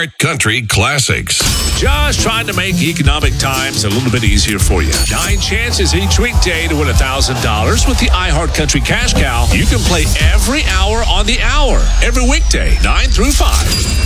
iHeart Country Classics. Just trying to make economic times a little bit easier for you. 9 chances each weekday to win $1,000 with the iHeart Country Cash Cow. You can play every hour on the hour, every weekday, 9 through 5.